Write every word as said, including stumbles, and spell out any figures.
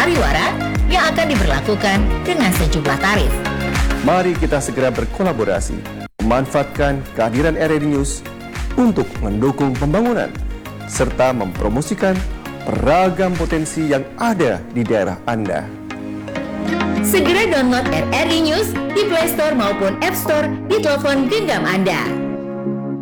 pariwara yang akan diberlakukan dengan sejumlah tarif. Mari kita segera berkolaborasi, memanfaatkan kehadiran R R I News untuk mendukung pembangunan, serta mempromosikan beragam potensi yang ada di daerah Anda. Segera download R R I News di Play Store maupun App Store di telepon genggam Anda.